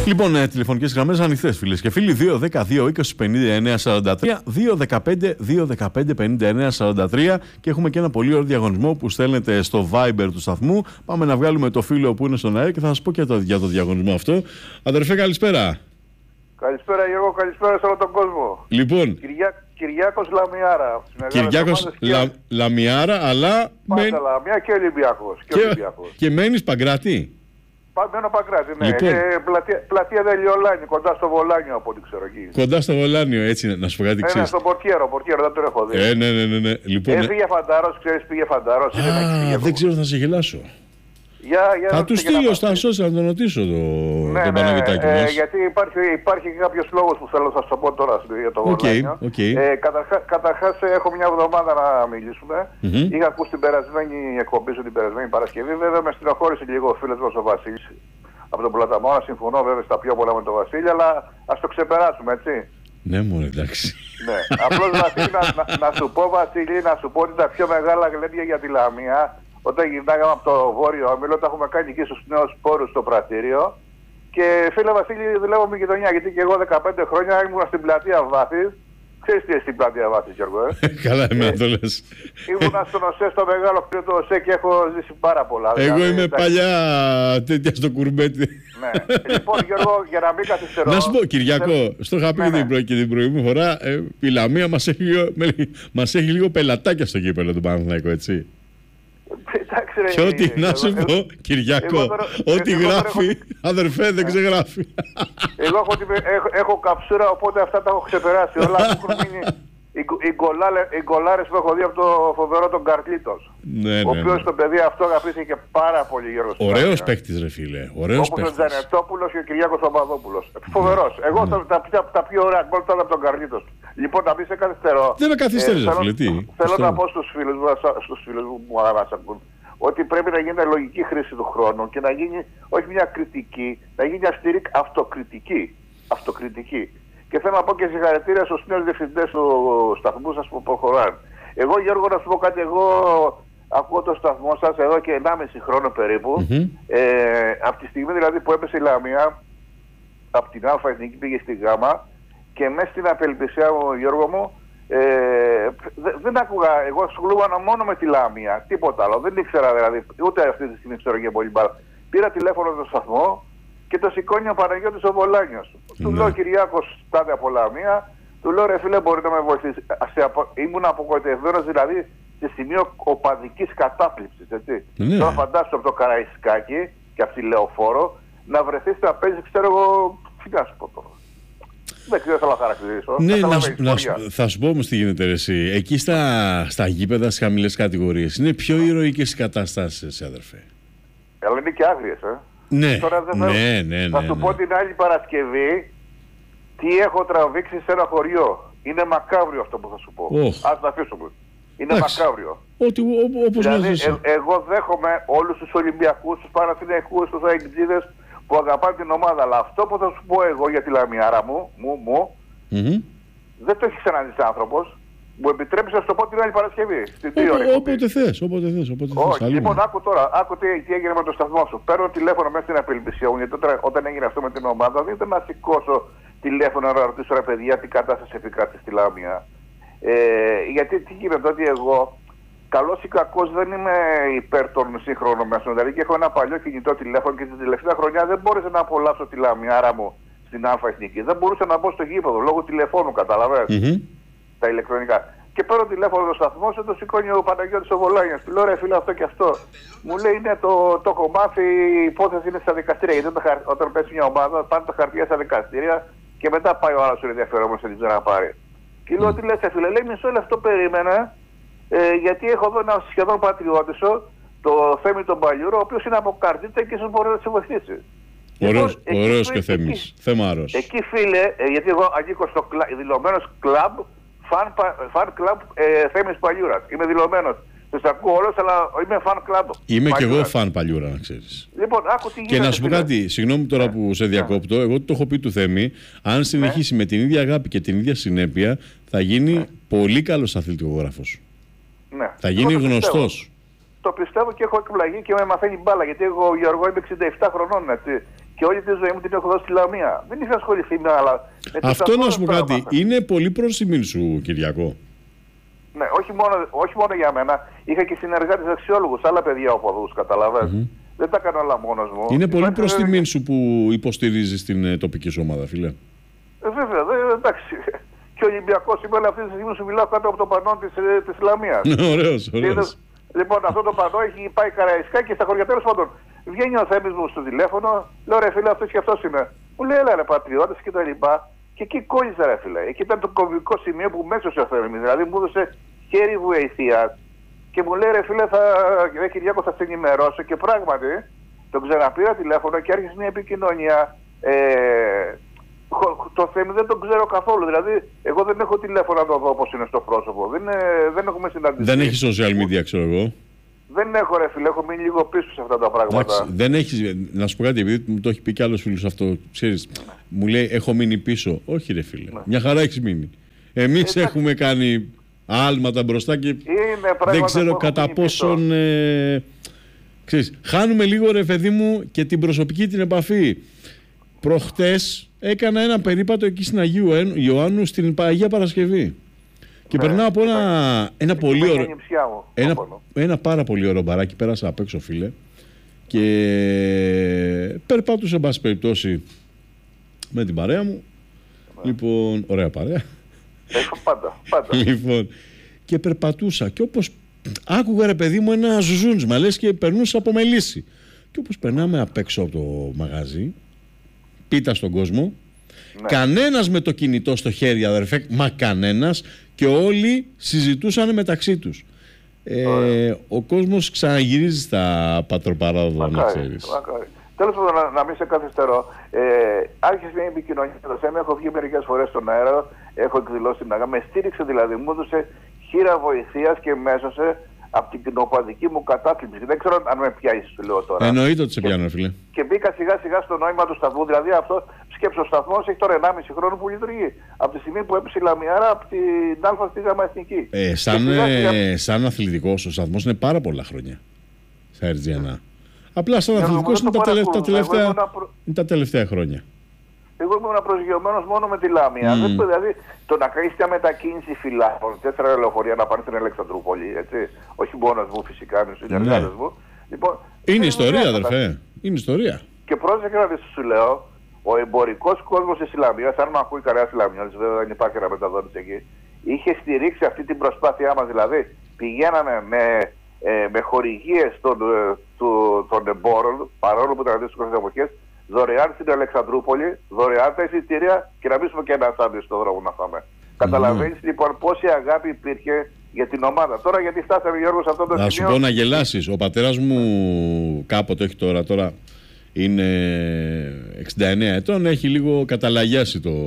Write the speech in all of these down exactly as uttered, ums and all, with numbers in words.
Λοιπόν, ε, τηλεφωνικές γραμμές ανοιχτές, φίλες και φίλοι. δύο ένα δύο είκοσι πενήντα εννέα σαράντα τρία, δύο ένα πέντε δύο ένα πέντε πενήντα εννέα σαράντα τρία και έχουμε και ένα πολύ ωραίο διαγωνισμό που στέλνετε στο Viber του σταθμού. Πάμε να βγάλουμε το φίλο που είναι στον αέρα και θα σας πω και το, για το διαγωνισμό αυτό. Αδερφέ, καλησπέρα. Καλησπέρα Γιώργο, καλησπέρα σε όλο τον κόσμο. Λοιπόν, Κυριά, Κυριάκος Λαμιάρα. Κυριάκος Λα, και... Λαμιάρα, αλλά... Πάντα μεν... Λαμιά και Ολυμπιακός. Και, και, Ολυμπιακός. και μένεις Παγκράτη. Μένω Παγκράτη, ναι. Λοιπόν. Είναι πλατεία, πλατεία Δελιολάνη, κοντά στο Βολάνιο από ό,τι ξέρω εκεί. Κοντά στο Βολάνιο, έτσι είναι. Να σου πω κάτι ξέρεις. Ναι, στον Πορτιέρο, Πορτιέρο, δεν το έχω δει. Ε, ναι, ναι, ναι. ναι. Λοιπόν, ε, πήγε Φαντάρος, ξέρεις, πήγε Φαντάρος. Α, δεν, δεν ξέρω, θα σε γελάσω. Για, για θα του στείλω στα social να τον ρωτήσω το, ναι, τον ναι, Παναγιτάκη ε, μας. Γιατί υπάρχει, υπάρχει και κάποιος λόγος που θέλω να σας το πω τώρα για το okay, Βολάνιο. Okay. Ε, καταρχάς, καταρχάς έχω μια εβδομάδα να μιλήσουμε. Mm-hmm. Είχα ακούσει την περασμένη εκπομπή σου την περασμένη Παρασκευή. Βέβαια με στενοχώρησε λίγο ο φίλος μας ο Βασίλης από τον Πλαταμόνα. Συμφωνώ βέβαια στα πιο πολλά με τον Βασίλη, αλλά ας το ξεπεράσουμε, έτσι. Ναι, μόνο εντάξει. Ναι. Απλώς Βασίλη, να, να, να σου πω, Βασίλη, να σου πω ότι τα πιο μεγάλα γλέντια για τη Λαμία, όταν γυρνάγαμε από το Βόρειο Όμιλο, τα έχουμε κάνει εκεί στους νέους πόρους στο πρατήριο. Και φίλε Βασίλη, δουλεύω με γειτονιά, γιατί και εγώ δεκαπέντε χρόνια ήμουν στην πλατεία Βάθης. Ξέρεις τι είναι στην πλατεία Βάθης, Γιώργο, ε? Καλά, εμένα το λες. Ήμουνα στον ΟΣΕ, στο μεγάλο κτίριο του ΟΣΕ και έχω ζήσει πάρα πολλά. Εγώ δηλαδή, είμαι εντάξει. παλιά τέτοια στο κουρμπέτι. Ναι. Λοιπόν, Γιώργο, για να μην καθυστερώ... Να σου πω, Κυριακό, θέλω... στο είχα πει ναι, ναι. την, και την προηγούμενη φορά, ε, η Λαμία μας έχει, μας έχει λίγο πελατάκια στο γήπεδο του Παναθηναϊκού, έτσι. Εντάξει, ρε, και ό,τι να σου εγώ, πω, Κυριακό, ό,τι γράφει, έχω... αδερφέ, δεν ξεγράφει. Εγώ έχω, έχω, έχω καψούρα, οπότε αυτά τα έχω ξεπεράσει. Όλα έχουν μείνει οι, οι, οι γκολάρες που έχω δει από το φοβερό τον Καρλίτος. Ναι, ναι, ο οποίος ναι. το παιδί αυτό αγαπήθηκε πάρα πολύ, Γιώργο. Ωραίος παίκτης, ρε φίλε. Ωραίος όπως ο Τζανετόπουλος και ο Κυριάκος Παπαδόπουλος. Φοβερός. Ναι. Εγώ τα, τα, τα, τα πιο ωραία γκολ τώρα από τον Καρλίτος. Λοιπόν, να μην σε καθυστερώ. Δεν με καθυστερείς, ε, φίλε. Τι. Θέλω να πω στους φίλους μου, στους φίλους μου που μας ακούν, ότι πρέπει να γίνει λογική χρήση του χρόνου και να γίνει όχι μια κριτική, να γίνει αυστηρή αυτοκριτική. Αυτοκριτική. Και θέλω να πω και συγχαρητήρια στους νέους διευθυντές του σταθμού σας που προχωράνε. Εγώ, Γιώργο, να σου πω κάτι, εγώ ακούω το σταθμό σας εδώ και ενάμιση χρόνο περίπου. Mm-hmm. Ε, από τη στιγμή δηλαδή που έπεσε η Λαμία, από την Α εθνική πήγε στη Γ και μέσα στην απελπισία μου, Γιώργο μου, ε, δε, δεν άκουγα, εγώ ασχολούμαι μόνο με τη Λαμία, τίποτα άλλο. Δεν ήξερα δηλαδή, ούτε αυτή τη στιγμή ξέρω και πολύ μπάλα. Πήρα τηλέφωνο στο σταθμό και το σηκώνει ο Παναγιώτης ο Βολάνιος. Mm-hmm. Του λέω Κυριάκος στάδε από Λαμία, του λέω ρε φίλε μπορείτε να με βοηθήσει. Απο... Ήμουν απογοητευμένος δηλαδή σε σημείο οπαδικής κατάπληψης, έτσι. Mm-hmm. Τώρα φαντάσου από το Καραϊσκάκι και από τη Λεωφόρο να βρεθείς να παίζεις, ξέρω εγώ, τι να σου πω τώρα. Δεν ξέρω, θέλω να χαρακτηρίσω. Ναι, να, να, θα σου πω όμως τι γίνεται ρε, εσύ. Εκεί στα, στα γήπεδα, στις χαμηλές κατηγορίες, είναι πιο ηρωικές οι καταστάσεις, αδερφέ. Αλλά είναι και άγριες, ε. Ναι, τώρα δεν ναι, θα... ναι, ναι, θα σου ναι. πω την άλλη Παρασκευή τι έχω τραβήξει σε ένα χωριό. Είναι μακάβριο αυτό που θα σου πω. Oh. Ας να αφήσουμε. Είναι Άξι. μακάβριο. Ό,τι, ό, όπως δηλαδή, ε, εγώ δέχομαι όλους τους Ολυμπιακούς, τους Παναθηναϊκούς, τους Αιγκτζίδες που αγαπάνε την ομάδα. Αλλά αυτό που θα σου πω εγώ για τη Λαμιάρα μου, μου, μου mm-hmm. δεν το έχει ξαναδεί άνθρωπος. Μου επιτρέψει να σου το πω την άλλη Παρασκευή. Στην Όπο, όποτε θες, όποτε θες. Όποτε Όχι, θες, λοιπόν, άκου τώρα, άκου τι, τι έγινε με το σταθμό σου. Παίρνω τηλέφωνο μέσα στην απελπισία μου, γιατί τώρα, όταν έγινε αυτό με την ομάδα, δεν ήταν να σηκώσω τηλέφωνο να ρωτήσω ρε παιδιά τι κατάσταση επικράτησε στη Λάμια. Ε, γιατί τι γίνεται, ότι εγώ, καλός ή κακός, δεν είμαι υπέρ των σύγχρονων μέσων. Δηλαδή και έχω ένα παλιό κινητό τηλέφωνο και την τελευταία χρονιά δεν μπόρεσα να απολαύσω τη Λαμιάρα μου στην Α εθνική. Δεν μπορούσα να μπω στο γήπεδο λόγω τηλεφώνου, καταλαβαίνεις. Mm-hmm. Τα ηλεκτρονικά. Και παίρνω τηλέφωνο στο σταθμό σου, το σηκώνει ο Παναγιώτης ο Βολάνιος. Του λέω ρε φίλε αυτό και αυτό. Μου λέει είναι το, το έχω μάθει, η υπόθεση είναι στα δικαστήρια. Γιατί όταν, όταν πέσει μια ομάδα πάνε τα χαρτιά στα δικαστήρια και μετά πάει ο άλλος ο ενδιαφερόμενος να την ξαναπάρει. Και λέω τι λες φίλε, λέει μισό λεπτό περίμενα, ε, γιατί έχω εδώ ένα σχεδόν πατριώτησο, το Θέμη τον Παλιούρο, ο οποίος είναι από Καρδίτσα και ίσως μπορεί να σε βοηθήσει. Ωραίος, λοιπόν, ωραίος εκεί, και Θέμης, θεμάρος. Εκεί φίλε, ε, γιατί εγώ ανήκω στο κλα, δηλωμένος κλαμπ, Φαν, φαν κλαμπ ε, Θέμης Παλιούρας. Είμαι δηλωμένος. Τους ακούω όλους, αλλά είμαι φαν κλαμπ. Είμαι κι εγώ φαν Παλιούρα, να ξέρεις. Λοιπόν, άκου τι γίνεται. Και να σου πω κάτι, συγγνώμη τώρα ναι. που σε διακόπτω, εγώ το έχω πει του Θέμη, αν συνεχίσει ναι. με την ίδια αγάπη και την ίδια συνέπεια, θα γίνει ναι. πολύ καλός αθλητικογράφος. Ναι. Θα γίνει το γνωστός. Πιστεύω. Το πιστεύω και έχω εκπλαγεί και με μαθαίνει μπάλα, γιατί εγώ Γιώργο είμαι εξήντα επτά χρονών, έτσι. Και όλη τη ζωή μου την έχω δώσει στη Λαμία. Δεν είχα ασχοληθεί με άλλα. Αυτό να σου πω κάτι. Είναι πολύ προς τιμήν σου, Κυριακό. Ναι, όχι μόνο, όχι μόνο για μένα. Είχα και συνεργάτες αξιόλογους, άλλα παιδιά οπαδούς, καταλαβαίνεις. Mm-hmm. Δεν τα έκανα όλα μόνος μου. Είναι πολύ προς τιμήν σου που υποστηρίζεις την ε, τοπική σου ομάδα, φίλε. Ε, βέβαια, δε, εντάξει. Και ο Ολυμπιακός σήμερα αυτή τη στιγμή σου μιλάω κάτω από το πανό της, της Λαμίας. Ωραίος, ωραίος. Λοιπόν, αυτό το πανό έχει πάει Καραϊσκά και στα χωριά. Τέλος πάντων, βγαίνει ο Θέμης μου στο τηλέφωνο, λέω ρε φίλε, αυτός και αυτός είναι. Μου λέει, έλα ρε πατριώτες και τα λοιπά. Και εκεί κόλλησα ρε φίλε. Εκεί ήταν το κομβικό σημείο που μέσω ο Θέμης. Δηλαδή μου έδωσε χέρι βοηθεία και μου λέει ρε φίλε, θα, ρε Κυριάκο, θα σε ενημερώσω. Και πράγματι τον ξαναπήρα τηλέφωνο και άρχισε μια επικοινωνία. Ε, το Θέμη δεν τον ξέρω καθόλου. Δηλαδή, εγώ δεν έχω τηλέφωνο να το δω όπως είναι στο πρόσωπο. Δεν, δεν έχουμε συναντήσει. Δεν έχει social media, ξέρω εγώ. Δεν έχω ρε φίλε, έχω μείνει λίγο πίσω σε αυτά τα πράγματα. Εντάξει, δεν έχεις, να σου πω κάτι, επειδή μου το έχει πει κι άλλος φίλος αυτό, ξέρεις, ναι. Μου λέει έχω μείνει πίσω. Όχι ρε φίλε, ναι. Μια χαρά έχεις μείνει. Εμείς ε, έχουμε κάνει άλματα μπροστά και δεν ξέρω κατά πόσον, ε, ξέρεις, χάνουμε λίγο ρε παιδί μου και την προσωπική την επαφή. Προχτές έκανα ένα περίπατο εκεί στην Αγίου Ιωάννου στην Αγία Παρασκευή. Και ναι, περνάω από ένα, ένα πολύ ωραίο, ένα, ένα πάρα πολύ ωραίο μπαράκι, πέρασα απ' έξω φίλε και περπάτουσα εν πάση περιπτώσει με την παρέα μου, ναι. Λοιπόν, ωραία παρέα. Έχω πάντα, πάντα. Λοιπόν, και περπατούσα και όπως άκουγα ρε παιδί μου ένα ζουζούνισμα, λες και περνούσα από μελίσι. Και όπως περνάμε απ' έξω από το μαγαζί, πίτα στον κόσμο, ναι. Κανένας με το κινητό στο χέρι αδερφέ, μα κανένας. Και όλοι συζητούσαν μεταξύ τους. Ε, ο κόσμος ξαναγυρίζει στα πατροπαράδονα, να ξέρεις. Τέλος πάντων, να, να μην σε καθυστερώ. Ε, άρχισε μια επικοινωνία με το θέμα. Έχω βγει μερικές φορές στον αέρα. Έχω εκδηλώσει την αγάπη. Με στήριξε δηλαδή. Μου έδωσε χείρα βοηθείας και μέσωσε από την κοινοπαδική μου κατάθλιψη. Δεν ξέρω αν με πιάσει, σου λέω τώρα. Εννοείται ότι σε πιάνω, φίλε. Και μπήκα σιγά σιγά στο νόημα του σταθμού. Δηλαδή αυτό, σκέψω, ο σταθμός έχει τώρα ενάμιση χρόνο που λειτουργεί. Από τη στιγμή που έπεσε η Λαμιάρα από την Α στη Γ Εθνική. Ε, σαν, σιγά, σιγά... Ε, σαν αθλητικός ο σταθμός είναι πάρα πολλά χρόνια. Στα Ερτζιανά. Απλά σαν αθλητικός είναι, τα τελευταία, προ... είναι τα τελευταία χρόνια. Εγώ ήμουν προσγειωμένος μόνο με τη Λάμια. Mm. Δεν, δηλαδή, το να κάνεις μια μετακίνηση φυλάκων, τέσσερα λεωφορεία να πάνε στην Αλεξανδρούπολη, έτσι. Όχι μόνος μου, φυσικά, με τους συνεργάτες μου. Λοιπόν, είναι ιστορία, αδερφέ. Είναι ιστορία. Και πρόσεχε να δεις, σου λέω, ο εμπορικός κόσμος της Λαμίας, αν με ακούει κανένας Λαμιώτης, βέβαια δεν υπάρχει ένα μεταδότης εκεί, είχε στηρίξει αυτή την προσπάθειά μας. Δηλαδή, πηγαίναμε με, ε, με χορηγίες των, του, των εμπόρων, παρόλο που ήταν δύσκολες εποχές, δωρεάν στην Αλεξανδρούπολη, δωρεάν τα εισιτήρια και να μπήσουμε και ένα σάντουιτς στον δρόμο να φάμε. Mm. Καταλαβαίνεις λοιπόν πόση αγάπη υπήρχε για την ομάδα. Τώρα γιατί φτάσαμε, Γιώργο, σε αυτό το σημείο. Να σου πω να γελάσεις. Ο πατέρας μου κάποτε, όχι τώρα, τώρα είναι εξήντα εννέα ετών, έχει λίγο καταλαγιάσει το,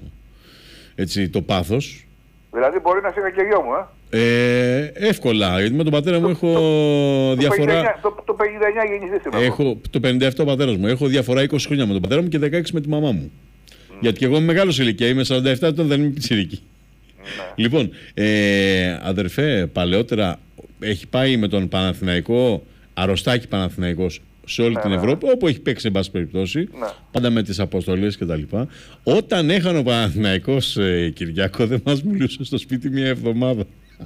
έτσι, το πάθος. Δηλαδή μπορεί να σίγα και γιο μου, ε. Ε, εύκολα, γιατί με τον πατέρα μου το, έχω το, διαφορά. Το, το, το πενήντα εννέα γεννηθείς. Έχω το πενήντα επτά ο πατέρας μου. Έχω διαφορά είκοσι χρόνια με τον πατέρα μου και δεκαέξι με τη μαμά μου. Mm. Γιατί και εγώ είμαι μεγάλος ηλικία, είμαι σαράντα επτά ετών, δεν είμαι πιτσιρική. Mm. Λοιπόν, ε, αδερφέ, παλαιότερα έχει πάει με τον Παναθηναϊκό, αρρωστάκι Παναθηναϊκός, σε όλη ναι, την ναι. Ευρώπη, όπου έχει παίξει εν πάση περιπτώσει, ναι. Πάντα με τις αποστολές κτλ. Όταν έχανε ο Παναθηναϊκός, ε, Κυριακό, δεν μας μιλούσε στο σπίτι μια εβδομάδα.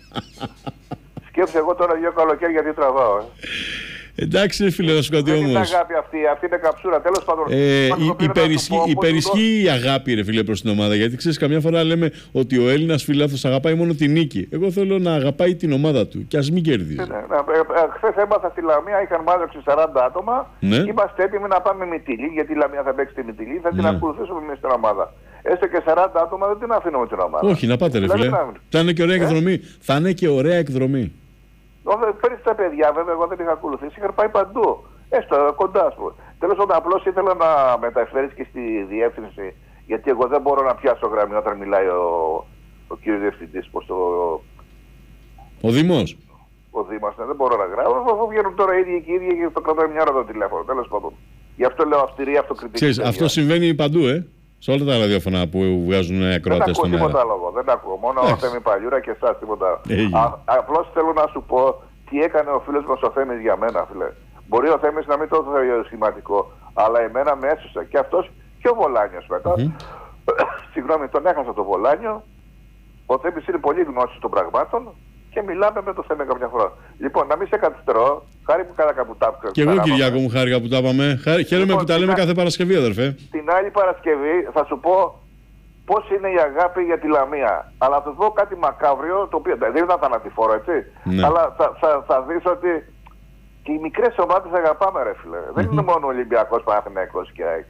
Σκέψε εγώ τώρα δύο καλοκαίρια γιατί τραβάω. Ε. Εντάξει, φίλε, να σου κάτι όμως. Δεν είναι αγάπη αυτή, αυτή είναι καψούρα. Τέλος πάντων. Ε, υπερισχύει η αγάπη, ρε φίλε, προς την ομάδα. Γιατί ξέρεις, καμιά φορά λέμε ότι ο Έλληνας φιλάθλος αγαπάει μόνο την νίκη. Εγώ θέλω να αγαπάει την ομάδα του και ας μην κερδίζει. Ναι, ναι, ναι. Χθες έμαθα στη Λαμία, είχαν μάζεψει σαράντα άτομα. Ναι. Είμαστε έτοιμοι να πάμε Μυτιλή, γιατί η Λαμία θα παίξει τη Μυτιλή. Θα την ναι. ακολουθήσουμε εμείς στην ομάδα. Έστω και σαράντα άτομα δεν την αφήνουμε την ομάδα. Όχι, να πάτε, ρε φίλε. Θα είναι και ωραία εκδρομή. Θα είναι και ωραία εκδρομή. Πέρυσι τα παιδιά, βέβαια, εγώ δεν είχα ακολουθήσει, είχαν πάει παντού. Έστω κοντά, α πούμε. Τέλος πάντων, απλώς ήθελα να μεταφέρεις και στη διεύθυνση, γιατί εγώ δεν μπορώ να πιάσω γραμμή όταν μιλάει ο, ο κύριος διευθυντής. Πως το... Ο Δήμος. Ο Δήμος, ναι, δεν μπορώ να γράψω. Αφού βγαίνουν τώρα οι ίδιοι και οι ίδιοι και το κρατάει μια ώρα το τηλέφωνο. Τέλος πάντων. Γι' αυτό λέω αυστηρή αυτοκριτική. Ξέρεις, αυτό συμβαίνει παντού, ε. Σε όλα τα ραδιόφωνα που βγάζουν ακροατές στον αέρα. Δεν ακούω τίποτα λόγο, δεν ακούω. Μόνο ο Θέμη Παλιούρα και εσάς τίποτα. Απλώς θέλω να σου πω τι έκανε ο φίλος μας ο Θέμης για μένα, φίλε. Μπορεί ο Θέμης να μην το θεωρεί σχηματικό, Αλλά εμένα με έσωσε και αυτός και ο Βολάνιος μετά. Mm-hmm. Συγγνώμη, τον έχασα το Βολάνιο. Ο Θέμης είναι πολύ γνώστης των πραγμάτων και μιλάμε με το Θέμη καμιά φορά. Λοιπόν, να μην σε καθυστερώ, χάρη που κάνα κάπου τα Και εγώ, Κυριάκο μου, χάρηκα που τα είπαμε. Χαίρομαι λοιπόν, που τα λέμε κάθε Παρασκευή, αδερφέ. Την άλλη Παρασκευή θα σου πω πώς είναι η αγάπη για τη Λαμία. Αλλά θα σου πω κάτι μακάβριο, το οποίο δεν ήταν θανατηφόρο, έτσι. Ναι. Αλλά θα, θα, θα δεις ότι και οι μικρές ομάδες αγαπάμε, ρε φίλε. Mm-hmm. Δεν είναι μόνο Ολυμπιακός, Παναθηναϊκός και ΑΕΚ.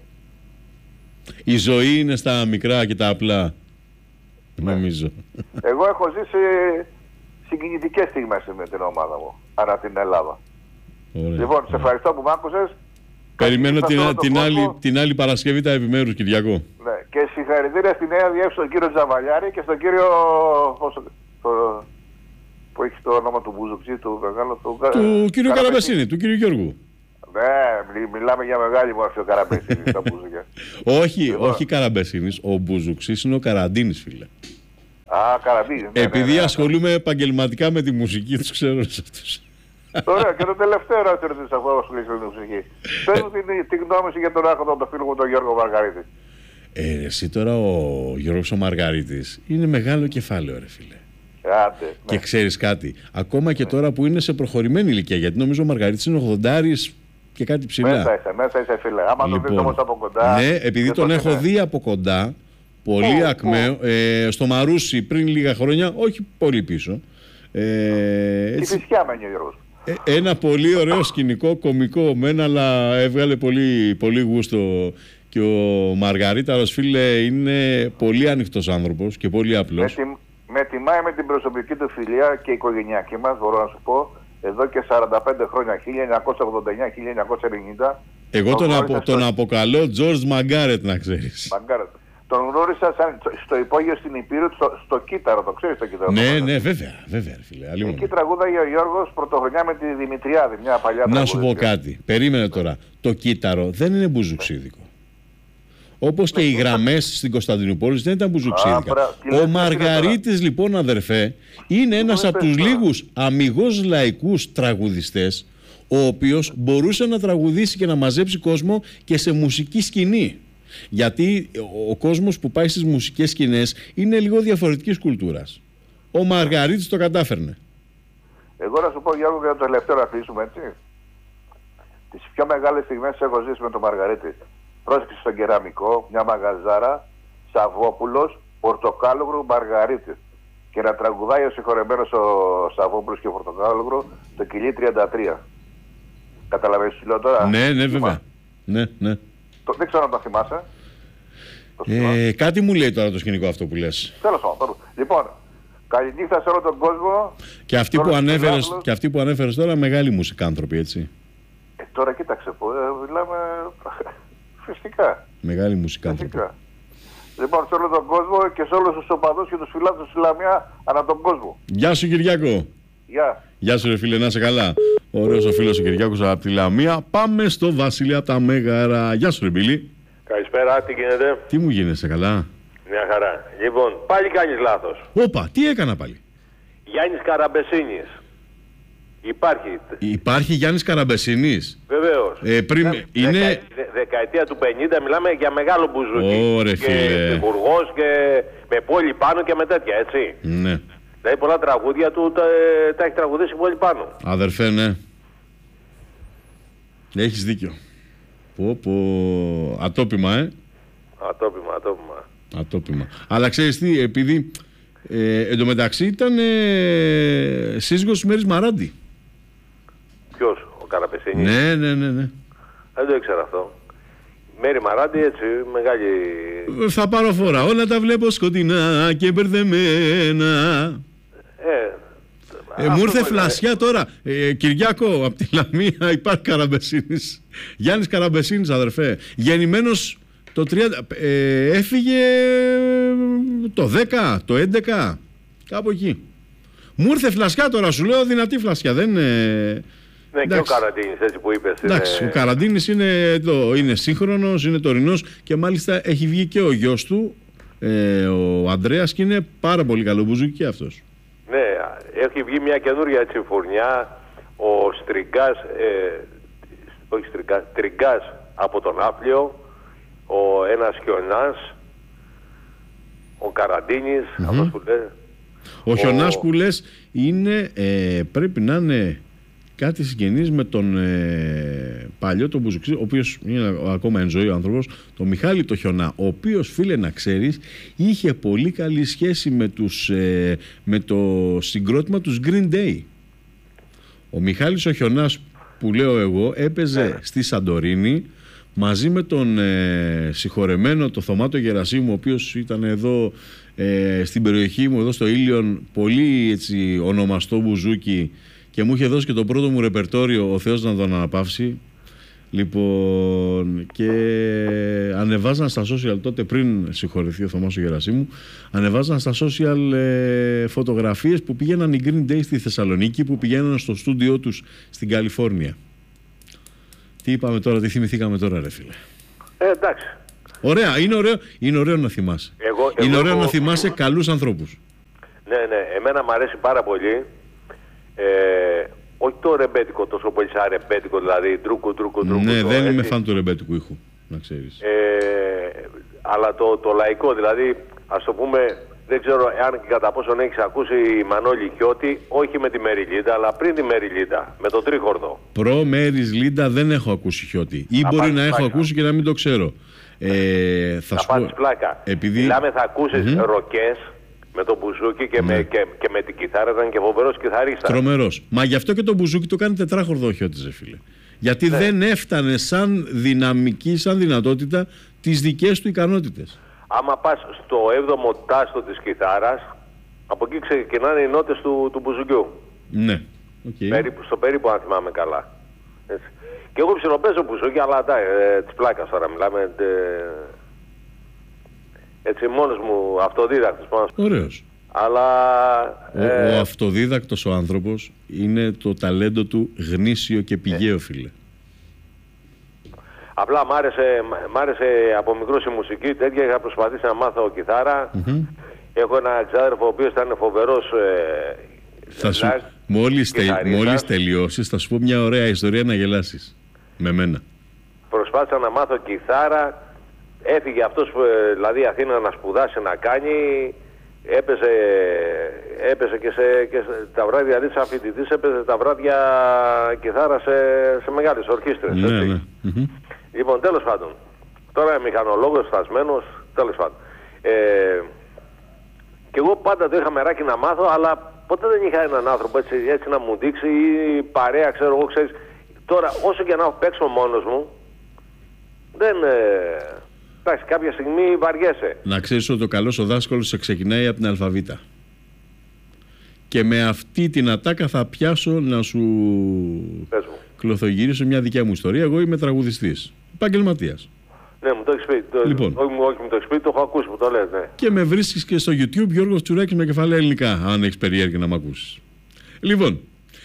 Η ζωή είναι στα μικρά και τα απλά. Ναι. Νομίζω. Εγώ έχω ζήσει συγκινητικές στιγμές με την ομάδα μου, ανά την Ελλάδα. Ωραία. Λοιπόν, σε ευχαριστώ που μ' άκουσες. Περιμένω την, την, άλλη, την άλλη Παρασκευή τα επιμέρους, Κυριακό. Ναι. Και συγχαρητήρια στη νέα διεύθυνση στον κύριο Τζαβαλιάρη και στον κύριο... Πώς, το, που έχει το όνομα του Μπουζουξή, του μεγάλου... Του, του κύριου Καραμπεσίνη, του κύριου Γιώργου. Ναι, μιλάμε για μεγάλη μορφή ο Καραμπεσίνης στα Μπουζουκιά. Όχι, λοιπόν. όχι Καραμπεσίνης, ο Μπουζουξής είναι ο Καραντίνης, φίλε. Α, Καραντίνης. Ναι, επειδή ναι, ναι, ασχολούμαι επαγγελματικά με τη μουσική, τους ξέρω σε αυτούς. Ωραία, και το τελευταίο ερώτημα της αφού ασχολείσαι με τη μουσική. Πες μου τη γνώμη σου για τον άρχοντα τον φίλο μου τον Γιώργο Μαργαρίτη. Ε, εσύ τώρα ο Γιώργος ο Μαργαρίτης είναι μεγάλο κεφάλαιο, ρε φίλε. Άντε, και ναι. ξέρεις κάτι, ακόμα και ναι. τώρα που είναι σε προχωρημένη ηλικία, γιατί νομίζω ο Μαργαρίτης είναι ογδοντάρης και κάτι ψηλά. Μέσα είσαι, μέσα είσαι φίλε. Άμα λοιπόν, τον δεις όμως από κοντά... Ναι, επειδή τον έχω είναι. δει από κοντά, πολύ που, ακμαίο, που. Ε, στο Μαρούσι πριν λίγα χρόνια, όχι πολύ πίσω. Ε, έτσι, η φυσιά μένει ο Γιώργος. Ε, ένα πολύ ωραίο σκηνικό, κωμικό μεν, αλλά έβγαλε πολύ, πολύ γούστο. Και ο Μαργαρίταρος, φίλε, είναι πολύ ανοιχτός άνθρωπος και πολύ απλός. Με, τη, με τιμάει με την προσωπική του φιλία και οικογενειακή μας, μπορώ να σου πω, εδώ και σαράντα πέντε χρόνια, χίλια εννιακόσια ογδόντα εννιά με χίλια εννιακόσια ενενήντα. Εγώ τον, απο, τον στο... αποκαλώ George Μαγκάρετ, να ξέρεις. Μαγκάρετ. Τον γνώρισα σαν, στο υπόγειο στην Υπήρου, στο, στο Κύτταρο, το ξέρεις το Κύτταρο. Ναι, ναι, βέβαια, βέβαια, φίλε. Εκεί τραγούδαγε ο Γιώργος πρωτοχρονιά με τη Δημητριάδη, μια παλιά τραγούδα. Να σου πω κάτι, περίμενε τώρα. Το Κύτταρο δεν είναι μπουζουξίδικο. Όπως και οι γραμμές στην Κωνσταντινούπολη δεν ήταν μπουζουξίδικα. Ο Μαργαρίτης λοιπόν, αδερφέ, είναι ένας από τους λίγους αμιγώς λαϊκούς τραγουδιστές ο οποίος μπορούσε να τραγουδήσει και να μαζέψει κόσμο και σε μουσική σκηνή. Γιατί ο κόσμος που πάει στις μουσικές σκηνές είναι λίγο διαφορετικής κουλτούρας. Ο Μαργαρίτης το κατάφερνε. Εγώ να σου πω, Γιώργο, για το τελευταίο να κλείσουμε, έτσι. Τις πιο μεγάλες στιγμές έχω ζήσει με τον Μαργαρίτη. Πρόσεξε στον κεραμικό, μια μαγαζάρα, Σαββόπουλος, Πορτοκάλογρου, Μαργαρίτη. Και να τραγουδάει ο συγχωρεμένος ο Σαββόπουλος και ο Πορτοκάλογρου το Κιλί τριάντα τρία. Καταλαβαίνεις τι λέω τώρα? Ναι, ναι, βέβαια. Ναι, ναι. Το, δεν ξέρω αν το θυμάσαι. Ε, κάτι μου λέει τώρα το σκηνικό αυτό που λες. Τέλος πάντων. Λοιπόν, καληνύχτα σε όλο τον κόσμο. Και αυτοί που ανέφερες, και αυτοί που ανέφερες τώρα μεγάλοι μουσικάνθρωποι, έτσι. Ε, τώρα κοίταξε, που, ε, μιλάμε φυσικά. Μεγάλοι μουσικάνθρωποι. Λοιπόν, σε όλο τον κόσμο και σε όλους τους οπαδούς και τους φιλάθλους της Λαμία ανά τον κόσμο. Γεια σου, Κυριάκο. Γεια. Γεια σου, ρε φίλε, να είσαι καλά. Ωραίος ο φίλος ο Κυριάκος από τη Λαμία. Πάμε στο Βασίλη από τα Μέγαρα. Γεια σου, ρε Μπίλη. Καλησπέρα, τι γίνεται? Τι μου γίνεσαι, καλά? Μια χαρά. Λοιπόν, πάλι κάνεις λάθος. Όπα, τι έκανα πάλι? Γιάννης Καραμπεσίνης. Υπάρχει. Υπάρχει Γιάννης Καραμπεσίνης. Βεβαίως. Ε, πριν, Δεκα, είναι... δεκα, δεκαετία του πενήντα μιλάμε για μεγάλο μπουζούκι. Ωρε φίλε. Και υπουργός και με πόλη πάνω και με τέτοια, έτσι. Ναι. Δηλαδή πολλά τραγούδια του τα, τα έχει τραγουδήσει πολύ πάνω. Αδερφέ, ναι. Έχεις δίκιο. Πω πω. Ατόπιμα, ε. Ατόπιμα, ατόπιμα. Ατόπιμα. Αλλά ξέρεις τι, επειδή ε, εντωμεταξύ ήταν ε, σύζυγος της Μέρης Μαράντη. Ποιος, ο Καραπεσίνης? Ναι, ναι, ναι, ναι. Δεν το ήξερα αυτό. Μέρη Μαράντη, έτσι, μεγάλη... Θα πάρω φορά, όλα τα βλέπω σκοτεινά και μπερδεμένα. Ε, ε, μου ήρθε φλασιά τώρα. Ε, Κυριάκο, από τη Λαμία υπάρχει Καραμπεσίνης. Γιάννης Καραμπεσίνης, αδερφέ. Γεννημένος το τριάντα... Ε, έφυγε το δέκα, το έντεκα. Κάπου εκεί. Μου ήρθε φλασιά τώρα, σου λέω, δυνατή φλασιά. Δεν είναι... Ναι, εντάξει. Και ο Καραντίνης, έτσι που είπες. Εντάξει, είναι... ο Καραντίνης είναι, εδώ, είναι σύγχρονος, είναι τωρινός και μάλιστα έχει βγει και ο γιος του, ε, ο Ανδρέας, και είναι πάρα πολύ καλό μπουζούκι και αυτός. Ναι, έχει βγει μια καινούρια έτσι φουρνιά, ο Στριγκάς, ε, όχι Στριγκάς, Τριγκάς, από τον Άφλιο, ο ένας Χιονάς, ο Καραντίνης, mm-hmm. αυτός που λέει. Ο, ο Χιονάς που λες είναι, ε, πρέπει να είναι κάτι συγγενής με τον ε, παλιό τον Μπουζουξή, ο οποίος είναι ακόμα εν ζωή ο άνθρωπος, τον Μιχάλη το Χιονά, ο οποίος, φίλε, να ξέρεις, είχε πολύ καλή σχέση με, τους, ε, με το συγκρότημα τους Green Day. Ο Μιχάλης ο Χιονάς που λέω εγώ έπαιζε yeah. στη Σαντορίνη μαζί με τον ε, συγχωρεμένο το Θωμάτο Γερασίμου, ο οποίος ήταν εδώ ε, στην περιοχή μου, εδώ στο Ήλιον, πολύ έτσι ονομαστό μπουζούκι, και μου είχε δώσει και το πρώτο μου ρεπερτόριο, ο Θεός να τον αναπαύσει. Λοιπόν, και ανεβάζαν στα social τότε, πριν συγχωρεθεί ο Θωμάς ο Γερασίμου, ανεβάζαν στα social ε, φωτογραφίες που πήγαιναν οι Green Day στη Θεσσαλονίκη, που πηγαίναν στο στούντιό τους στην Καλιφόρνια. Τι είπαμε τώρα, τι θυμηθήκαμε τώρα, ρε φίλε? Ε, εντάξει. Ωραία, είναι ωραίο, είναι ωραίο να θυμάσαι. Εγώ, είναι εγώ, ωραίο εγώ, να θυμάσαι εγώ... καλούς ανθρώπους. Ναι, ναι, εμένα μου αρέσει πάρα πολύ. Ε, όχι το ρεμπέτικο, τόσο πολύ σαν ρεμπέτικο, δηλαδή τρούκου, τρούκου, τρούκου. Ναι, το, δεν έτσι. είμαι φαν του ρεμπέτικου ήχου, να ξέρεις. Ε, αλλά το, το λαϊκό, δηλαδή, ας το πούμε, δεν ξέρω αν και κατά πόσον έχεις ακούσει η Μανώλη Χιώτη, όχι με τη Μέρι Λίντα, αλλά πριν τη Μέρι Λίντα, με το τρίχορδο. Προ Μέρις Λίντα δεν έχω ακούσει Χιώτη. Ή θα μπορεί να πλάκα. έχω ακούσει και να μην το ξέρω. Ε, θα θα σου πω, πλάκα. επειδή... Μιλάμε, θα ακούσεις mm-hmm. ροκές με το μπουζούκι και, ναι. με, και, και με την κιθάρα, ήταν και φοβερός κιθαρίστας. Τρομερός. Μα γι' αυτό και το μπουζούκι το κάνει τετράχορδο ο Χιώτης, ρε φίλε. Γιατί ναι. δεν έφτανε σαν δυναμική, σαν δυνατότητα τις δικές του ικανότητες. Άμα πας στο έβδομο τάστο της κιθάρας, από εκεί ξεκινάνε οι νότες του, του μπουζουκιού. Ναι. Okay. Περίπου, στο περίπου, αν θυμάμαι καλά. Έτσι. Και εγώ ψιλοπαίζω μπουζούκι, αλλά ε, της πλάκας τώρα μιλάμε. Ε, έτσι μόνος μου, αυτοδίδακτος. Ωραίος. Αλλά... Ο, ε, ο αυτοδίδακτος ο άνθρωπος είναι το ταλέντο του γνήσιο και πηγαίο, φίλε. Απλά μ' άρεσε, μ' άρεσε από μικρός η μουσική, τέτοια. Είχα προσπαθήσει να μάθω κιθάρα. Mm-hmm. Έχω ένα ξάδερφο ο οποίος ήταν φοβερός ε, θα σου, λάκ, μόλις, τε, μόλις τελειώσεις θα σου πω μια ωραία ιστορία να γελάσεις με μένα. Προσπάθησα να μάθω κιθάρα. Έφυγε αυτός, δηλαδή Αθήνα, να σπουδάσει, να κάνει. Έπαιζε, έπαιζε και, σε, και σε, τα βράδια, δηλαδή σαν φοιτητής, έπαιζε τα βράδια κιθάρα σε, σε μεγάλες ορχήστρες. Ναι, ναι. Mm-hmm. Λοιπόν, τέλος πάντων, τώρα είμαι μηχανολόγος, στασμένος, τέλος πάντων. Ε, και εγώ πάντα το είχα μεράκι να μάθω, αλλά ποτέ δεν είχα έναν άνθρωπο έτσι, έτσι να μου δείξει, ή παρέα, ξέρω εγώ, ξέρεις. Τώρα, όσο και να παίξω μόνος μου, δεν... Ε, εντάξει, κάποια στιγμή βαριέσαι. Να ξέρεις ότι ο καλός ο δάσκαλος σε ξεκινάει από την αλφαβήτα. Και με αυτή την ατάκα θα πιάσω να σου κλωθογυρίσω μια δικιά μου ιστορία. Εγώ είμαι τραγουδιστής, επαγγελματίας. Ναι, μου το έχεις πει. Το... Λοιπόν. Όχι, όχι, μου το έχεις πει, το έχω ακούσει που το λες, ναι. Και με βρίσκεις και στο YouTube Γιώργος Τσουράκης με κεφαλαία ελληνικά, αν έχεις περιέργεια να μ' ακούσεις. Λοιπόν,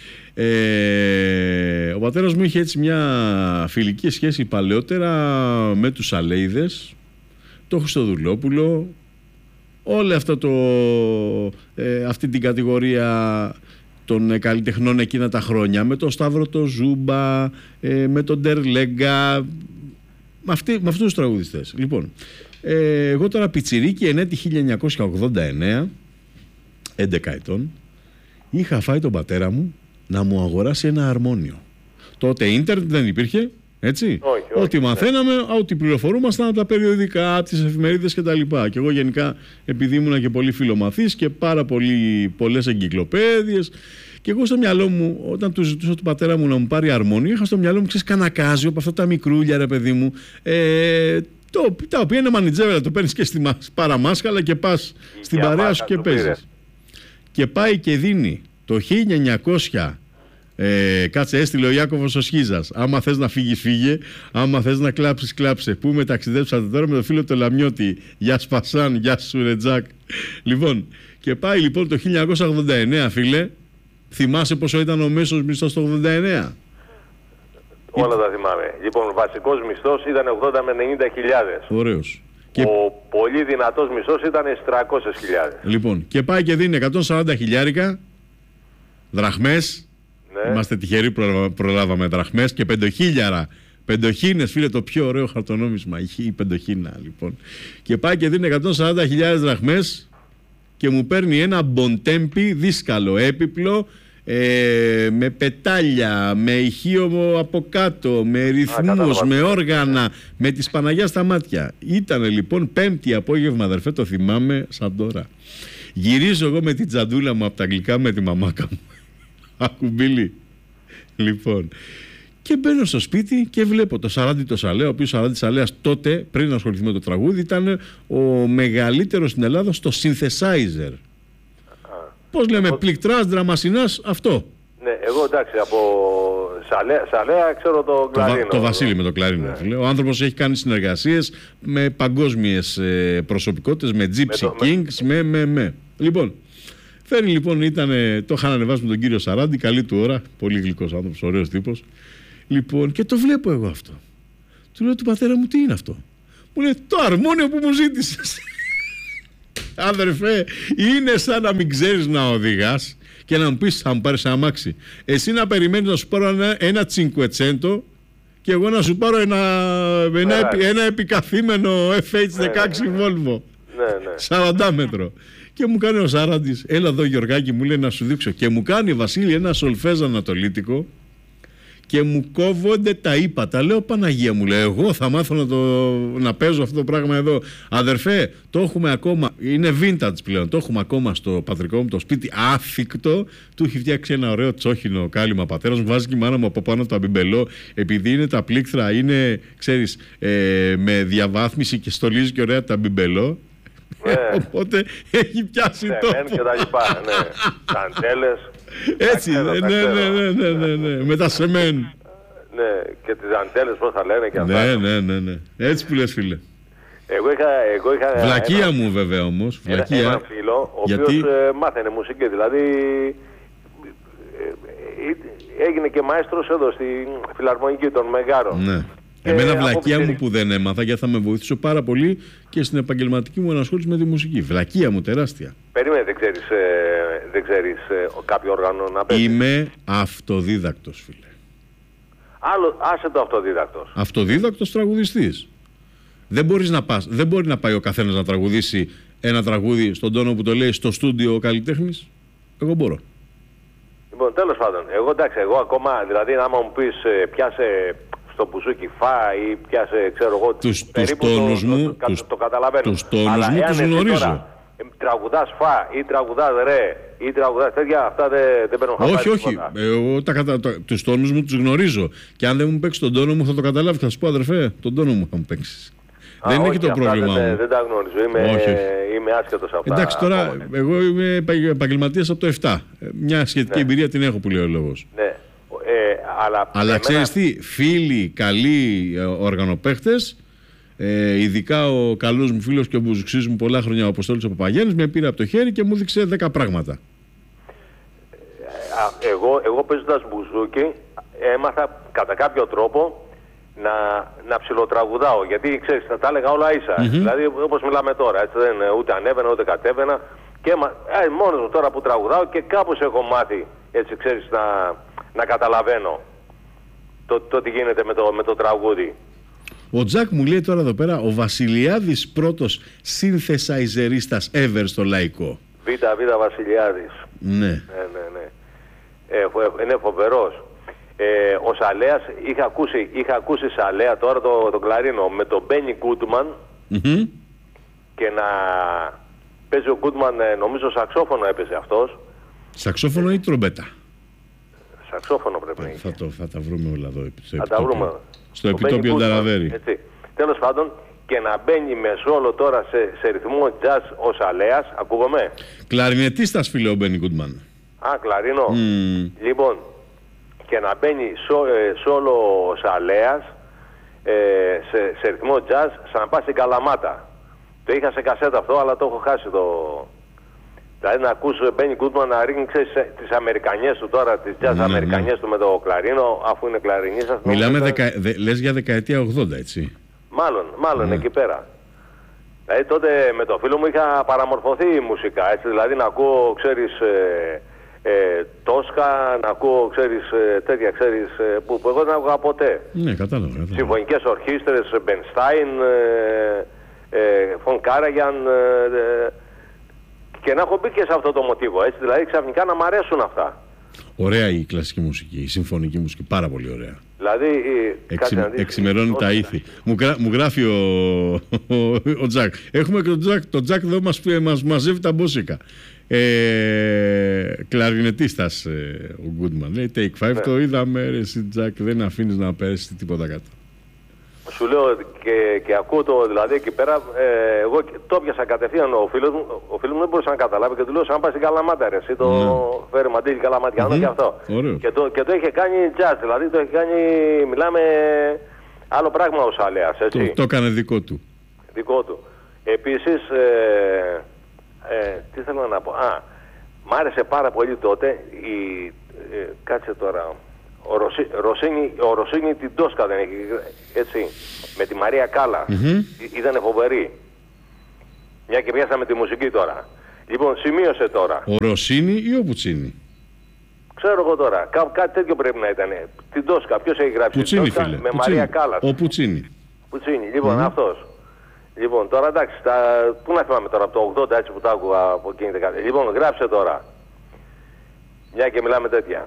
ε, ο πατέρας μου είχε έτσι μια φιλική σχέση παλαιότερα με τους Αλέιδες, το Χριστοδουλόπουλο, όλη αυτό το, ε, αυτή την κατηγορία των ε, καλλιτεχνών εκείνα τα χρόνια, με τον Σταύρο το Ζούμπα, ε, με τον Ντερλέγκα, με, αυτή, με αυτούς τους τραγουδιστές. Λοιπόν, ε, εγώ τώρα πιτσιρίκι, ενέτη χίλια εννιακόσια ογδόντα εννέα, έντεκα ετών, είχα φάει τον πατέρα μου να μου αγοράσει ένα αρμόνιο. Τότε ίντερνετ δεν υπήρχε, έτσι. Όχι, όχι, ό,τι μαθαίναμε, ναι. ό,τι πληροφορούμασταν από τα περιοδικά, από τις εφημερίδες κτλ. Και εγώ γενικά, επειδή ήμουνα και πολύ φιλομαθής και πάρα πολύ, πολλές εγκυκλοπαίδειες, και εγώ στο μυαλό μου, όταν του ζητούσα του πατέρα μου να μου πάρει αρμόνιο, είχα στο μυαλό μου, ξέρεις, κανακάζιο από αυτά τα μικρούλια, ρε παιδί μου, ε, το, τα οποία είναι μανιτζέβερα, το παίρνεις και στη παραμάσκαλα και πας στην παρέα σου και παίζεις. Και πάει και δίνει το χίλια εννιακόσια. Ε, κάτσε, έστειλε ο Ιάκωβος ο Σχίζας. Άμα θες να φύγεις, φύγε. Άμα θες να κλάψεις, κλάψε. Πού με ταξιδέψατε τώρα με το φίλο το Λαμιώτη. Γεια Σπασάν, γεια σου Ρετζάκ. Λοιπόν, και πάει λοιπόν το χίλια εννιακόσια ογδόντα εννέα, φίλε. Θυμάσαι πόσο ήταν ο μέσος μισθός το ογδόντα εννέα? Όλα τα θυμάμαι. Λοιπόν, ο βασικός μισθός ήταν ογδόντα με ενενήντα χιλιάδες. Ωραίος. Και... Ο πολύ δυνατός μισθός ήταν τριακόσιες χιλιάδες. Λοιπόν, και πάει και δίνει εκατόν σαράντα χιλιάρικα δραχμές. Ναι. Είμαστε τυχεροί που προλάβαμε δραχμές, και πεντοχίλιαρα Πεντοχίνες, φίλε, το πιο ωραίο χαρτονόμισμα. Είχε η πεντοχίνα, λοιπόν. Και πάει και δίνει εκατόν σαράντα χιλιάδες δραχμές και μου παίρνει ένα μποντέμπι δύσκαλο έπιπλο, ε, με πετάλια, με ηχείο από κάτω, με ρυθμούς, με όργανα, με της Παναγιάς στα μάτια. Ήτανε λοιπόν πέμπτη απόγευμα, αδερφέ, το θυμάμαι σαν τώρα. Γυρίζω εγώ με την τζαντούλα μου από τα αγγλικά με τη μαμάκα μου. Ακουμπίλη. Λοιπόν, και μπαίνω στο σπίτι και βλέπω το Σαράντι το Σαλέα, ο οποίος Σαράντι Σαλέας τότε, πριν ασχοληθεί με το τραγούδι, ήταν ο μεγαλύτερος στην Ελλάδα στο synthesizer. Πώς λέμε, εγώ... πληκτράς, δραμασινάς, αυτό. Ναι, εγώ εντάξει, από Σαλέα, Σαλέα ξέρω το κλαρίνο. Το, το Βασίλη με το κλαρίνο. Ναι. Ο άνθρωπος έχει κάνει συνεργασίες με παγκόσμιες ε, προσωπικότητες, με Gypsy με Kings, με... με, με, με. Λοιπόν, φέρνει λοιπόν, ήτανε, το είχαν ανεβάσει με τον κύριο Σαράντι, καλή του ώρα, πολύ γλυκός άνθρωπος, ωραίος τύπος. Λοιπόν, και το βλέπω εγώ αυτό. Του λέω, του πατέρα μου, τι είναι αυτό? Μου λέει, το αρμόνιο που μου ζήτησες. Αδερφέ, είναι σαν να μην ξέρεις να οδηγάς και να μου πεις, θα μου πάρεις ένα αμάξι. Εσύ να περιμένεις να σου πάρω ένα, ένα τσινκουετσέντο και εγώ να σου πάρω ένα, ένα, επι, ένα επικαθήμενο εφ έιτς δεκαέξι ναι, Volvo. Ναι, ναι. σαράντα μέτρο. Και μου κάνει ο Σαράντης, έλα εδώ Γιωργάκη, μου λέει να σου δείξω. Και μου κάνει, Βασίλη, ένα σολφέζ ανατολίτικο και μου κόβονται τα ύπατα. Λέω, Παναγία μου, λέει, εγώ θα μάθω να, το, να παίζω αυτό το πράγμα εδώ. Αδερφέ, το έχουμε ακόμα, είναι vintage πλέον, το έχουμε ακόμα στο πατρικό μου το σπίτι, άθικτο. Του έχει φτιάξει ένα ωραίο τσόχινο κάλυμα πατέρας μου, βάζει και η μάνα μου από πάνω το αμπιμπελό, επειδή είναι τα πλήκτρα, είναι, ξέρεις, ε, με διαβάθμιση και στολίζει και ωραία τα αμπιμπελό. Ναι. Οπότε έχει πιάσει ναι, τόπο. Ναι, και τα λοιπά, ναι. Ταντέλες. Έτσι, ναι, ναι, ναι, ναι, ναι, ναι, με τα σεμέν. Ναι, και τις αντέλες πώς θα λένε και αυτά. Ναι, ναι, ναι, ναι. Έτσι που λες, φίλε. Εγώ είχα, εγώ είχα Βλακεία ένα, μου βέβαια όμως. Βλακεία. Ένα, ένα φίλο, ο γιατί... οποίος ε, μάθαινε μουσική, δηλαδή ε, ε, έγινε και μαέστρος εδώ στη φιλαρμονική των Μεγάρων. Ναι. Εμένα βλακεία μου που δεν έμαθα, γιατί θα με βοηθήσω πάρα πολύ και στην επαγγελματική μου ενασχόληση με τη μουσική. Βλακεία μου τεράστια. Περίμενε, δεν ξέρεις, ε, δεν ξέρεις ε, κάποιο όργανο να παίζει? Είμαι αυτοδίδακτος, φίλε. Άλλο, άσε το αυτοδίδακτος. Αυτοδίδακτος τραγουδιστής. Δεν μπορείς να πας, δεν μπορεί να πάει ο καθένας να τραγουδήσει ένα τραγούδι στον τόνο που το λέει στο στούντιο ο καλλιτέχνης. Εγώ μπορώ. Λοιπόν, τέλος πάντων, εγώ εντάξει, εγώ ακόμα, δηλαδή άμα μου πεις ε, πιάσε στο μπουζούκι φά ή πιάσε, ξέρω εγώ, τους, περίπου τους τόνους το, μου, το, το, τους, το καταλαβαίνω. Τους τόνους αλλά μου τους γνωρίζω. Τώρα, ε, τραγουδάς φά ή τραγουδάς ρε ή τραγουδάς τέτοια, αυτά δεν, δεν παίρνουν χαμπάρι. Όχι, όχι. Εγώ τα κατα... τους τόνους μου τους γνωρίζω. Και αν δεν μου παίξει τον τόνο μου θα το καταλάβει. Θα σου πω, αδερφέ, τον τόνο μου θα μου παίξεις. Α, δεν είναι όχι, και το πρόβλημα δεν, μου. Δεν τα γνωρίζω. Είμαι, όχι, όχι. είμαι άσχετος αυτά. Εντάξει, τώρα ακόμα, ναι. Εγώ είμαι επαγγελματίας από το επτά. Μια σχετική ναι. εμπειρία την έχω που λέει ο λόγος. Ναι. Ε, αλλά αλλά εμένα... ξέρεις τι, φίλοι, καλοί οργανοπαίχτες, ε, ειδικά ο καλός μου φίλος και ο μπουζουξής μου πολλά χρόνια, ο Αποστόλης ο Παπαγέννης, με πήρε από το χέρι και μου δείξε δέκα πράγματα. Ε, εγώ, εγώ παίζοντας μπουζούκι έμαθα κατά κάποιο τρόπο να, να ψιλοτραγουδάω, γιατί ξέρεις, θα τα έλεγα όλα ίσα. Mm-hmm. Δηλαδή όπως μιλάμε τώρα, έτσι, δεν, ούτε ανέβαινα ούτε κατέβαινα. Και ε, μόνος μου τώρα που τραγουδάω και κάπως έχω μάθει, έτσι ξέρεις, να, να καταλαβαίνω το, το τι γίνεται με το, με το τραγούδι. Ο Τζακ μου λέει τώρα εδώ πέρα, ο Βασιλιάδης πρώτος synthesizerίστας ever στο λαϊκό. Β' Β' Βασιλιάδης. Ναι. Ναι, ναι, ναι. Ε, είναι φοβερός. Ε, ο Σαλέας, είχα ακούσει, είχα ακούσει Σαλέα τώρα το, το κλαρίνο με τον Μπένι Κούτμαν mm-hmm. και να παίζει ο Κούτμαν, νομίζω σαξόφωνο έπαιζε αυτός. Σαξόφωνο ή τρομπέτα? Σαξόφωνο πρέπει να είναι. Θα, θα τα βρούμε όλα εδώ στο θα τα βρούμε. Στο επιτόπιο Νταραβέρι. Τέλος πάντων, και να μπαίνει με σόλο τώρα σε, σε ρυθμό jazz ο Σαλέας, ακούγομαι. Κλαρινετίστας, φίλε, ο Μπένι Κούτμαν. Α, κλαρίνο. Mm. Λοιπόν, και να μπαίνει σο, ε, σόλο ο Σαλέας ε, σε, σε ρυθμό jazz σαν να πάει στην Καλαμάτα. Το είχα σε κασέτα αυτό, αλλά το έχω χάσει το... Δηλαδή να ακούς Μπένι Κούτμαν να ρίχνει, ξέρεις, τις Αμερικανιές του τώρα, τις jazz ναι, Αμερικανιές ναι. του με το κλαρίνο, αφού είναι κλαρινίστας. Μιλάμε, δεκα... δε... λες για δεκαετία ογδόντα, έτσι. Μάλλον, μάλλον ναι. εκεί πέρα. Δηλαδή τότε με το φίλο μου είχα παραμορφωθεί η μουσικά, έτσι, δηλαδή να ακούω, ξέρεις, ε, ε, Τόσκα, να ακούω, ξέρεις, ε, τέτοια, ξέρεις, ε, που, που εγώ δεν άκουγα ποτέ. Ναι, κατάλαβα. κατάλαβα. Συμφωνικές ορχήστρες, Μπενστάιν, ε, ε, Φον Κάραγιαν, ε, ε, και να έχω μπει και σε αυτό το μοτίβο, έτσι, δηλαδή ξαφνικά να μ' αρέσουν αυτά. Ωραία η κλασική μουσική, η συμφωνική μουσική, πάρα πολύ ωραία. Δηλαδή, Εξι, εξημερώνει τα ήθη. Μου, γρα, μου γράφει ο, ο, ο Τζακ. Έχουμε και τον Τζακ, το Τζακ εδώ μας, μας μαζεύει τα μπόσικα. Ε, κλαρινετίστας ε, ο Γκούντμαν. Λέει Take five, ναι. Το είδαμε ρε εσύ Τζακ, δεν αφήνεις να πέρασει τίποτα κάτω. Σου λέω και, και ακούω το, δηλαδή εκεί πέρα, ε, εγώ το πιάσα κατευθείαν, ο φίλος μου, ο φίλος μου δεν μπορούσε να καταλάβει και του λέω σαν πας στην Καλαμάτα ρε, εσύ το ναι. Φέρει μαντήλι Καλαματιανό mm-hmm. και αυτό. Και το, και το είχε κάνει jazz, δηλαδή το είχε κάνει, μιλάμε άλλο πράγμα ο Σαλέας, έτσι. Το, το έκανε δικό του. Δικό του. Επίσης, ε, ε, τι θέλω να πω, α, μ' άρεσε πάρα πολύ τότε, η, ε, κάτσε τώρα... Ο, Ρωσί, Ρωσίνη, ο Ρωσίνη την Τόσκα δεν έχει, έτσι, με τη Μαρία Κάλλας. Mm-hmm. Ήταν φοβερή. Μια και πιάσαμε τη μουσική τώρα. Λοιπόν, σημείωσε τώρα. Ο Ρωσίνη ή ο Πουτσίνη? Ξέρω εγώ τώρα. Κά, κάτι τέτοιο πρέπει να ήταν. Την Τόσκα. Ποιος έχει γράψει? Πουτσίνη, Τόσκα, φίλε. με Πουτσίνη. Μαρία Κάλλας. Ο Πουτσίνη. Πουτσίνη. Λοιπόν, mm-hmm. αυτός. Λοιπόν, τώρα εντάξει. Τα, πού να θυμάμαι τώρα από το ογδόντα έτσι που τα άκουγα από εκείνη την κάτι. Λοιπόν, γράψε τώρα. Μια και μιλάμε τέτοια.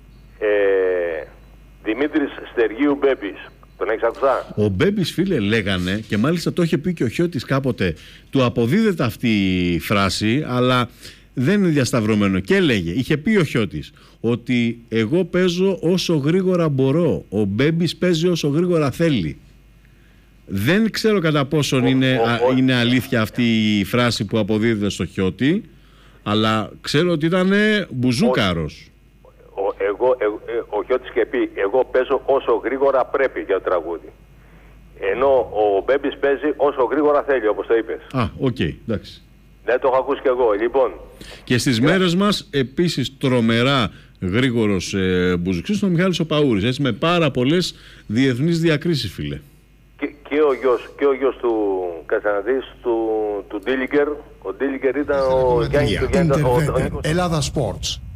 Ε, Δημήτρης Στεργίου Μπέμπης. Τον έχεις ακουστά? Ο Μπέμπης, φίλε, λέγανε, και μάλιστα το είχε πει και ο Χιώτης κάποτε, του αποδίδεται αυτή η φράση, αλλά δεν είναι διασταυρωμένο. Και έλεγε, είχε πει ο Χιώτης, ότι εγώ παίζω όσο γρήγορα μπορώ, ο Μπέμπης παίζει όσο γρήγορα θέλει. Δεν ξέρω κατά πόσον ο, είναι, ο, ο, είναι αλήθεια αυτή η φράση που αποδίδεται στο Χιώτη, αλλά ξέρω ότι ήταν μπουζούκαρος. Ο, εγώ, εγώ, ο Χιώτης και πει, εγώ παίζω όσο γρήγορα πρέπει για το τραγούδι. Ενώ ο Μπέμπης παίζει όσο γρήγορα θέλει, όπως το είπες. Α, οκ, okay, εντάξει. Ναι, το έχω ακούσει και εγώ. Λοιπόν. Και στις yeah. μέρες μας, επίσης τρομερά γρήγορος ε, μπουζουξής, είναι ο Μιχάλης ο Παούρης, έτσι, με πάρα πολλές διεθνείς διακρίσεις, φίλε. Και, και, ο, γιος, και ο γιος του Κατσαναδής, του, του Ντίλιγκερ. Ο Ντίλιγκερ ήταν ο Γιάννης του Γιάννη. Ελλάδα Sports.